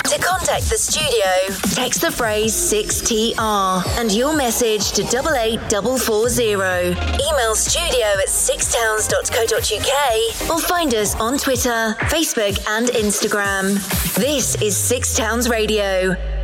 To contact the studio, text the phrase 6TR and your message to 88440. Email studio@sixtowns.co.uk or find us on Twitter, Facebook and Instagram. This is Six Towns Radio.